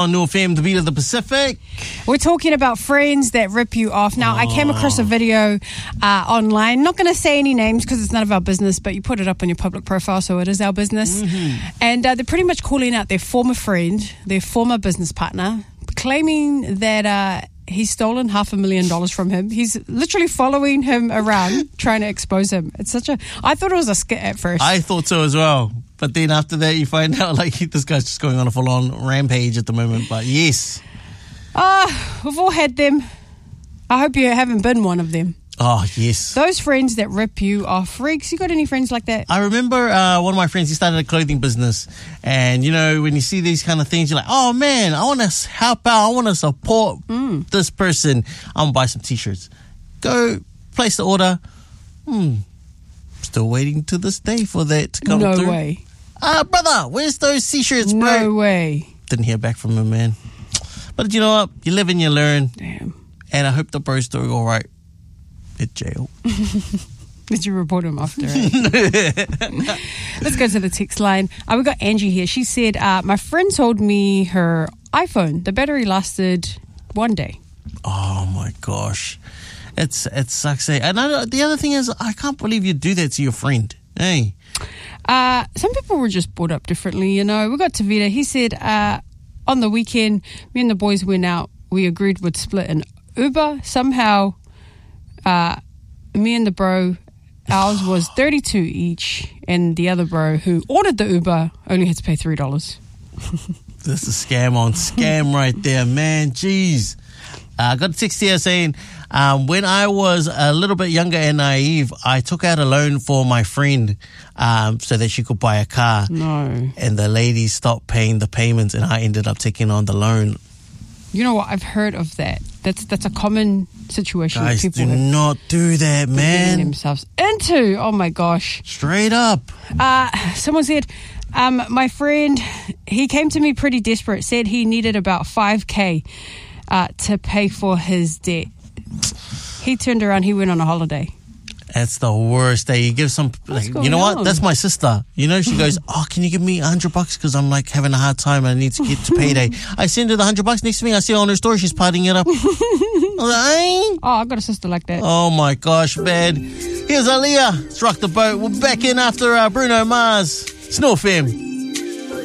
On New FM, the beat of the Pacific. We're talking about friends that rip you off. Now, I came across a video online. Not going to say any names because it's none of our business, but you put it up on your public profile, so it is our business. And they're pretty much calling out their former friend, their former business partner, claiming that he's stolen $500,000 from him. He's literally following him around, trying to expose him. It's I thought it was a skit at first. I thought so as well. But then after that, you find out like this guy's just going on a full-on rampage at the moment. But yes. We've all had them. I hope you haven't been one of them. Oh, yes. Those friends that rip you off. Reeks, you got any friends like that? I remember one of my friends, he started a clothing business. And, you know, when you see these kind of things, you're like, oh, man, I want to help out. I want to support this person. I'm going to buy some T-shirts. Go place the order. Still waiting to this day for that to come through. No way. Brother, where's those T-shirts, bro? No way. Didn't hear back from him, man. But you know what? You live and you learn. Damn. And I hope the bro's doing all right at jail. Did you report him after it? Let's go to the text line. We got Angie here. She said, my friend told me her iPhone, the battery lasted 1 day. Oh, my gosh. It sucks. And the other thing is, I can't believe you do that to your friend. Hey. Some people were just brought up differently, you know. We got Tavita. He said, on the weekend, me and the boys went out. We agreed we'd split an Uber. Somehow, me and the bro, ours was $32 each, and the other bro who ordered the Uber only had to pay $3. That's a scam on scam right there, man. Jeez. I got a text here saying, when I was a little bit younger and naive, I took out a loan for my friend so that she could buy a car. No. And the lady stopped paying the payments and I ended up taking on the loan. You know what? I've heard of that. That's a common situation. Guys, people do not do that, man. Themselves into. Oh, my gosh. Straight up. Someone said, my friend, he came to me pretty desperate, said he needed about $5,000 to pay for his debt. He turned around, he went on a holiday. That's the worst day. You give some, you know what? That's my sister. You know, she goes, oh, can you give me $100 because I'm like having a hard time. I need to get to payday. I send her the $100. Next thing I see her on her story, she's partying it up. Oh, I got a sister like that. Oh my gosh, man. Here's Aaliyah. Let's rock the boat. We're back in after Bruno Mars. Snow FM.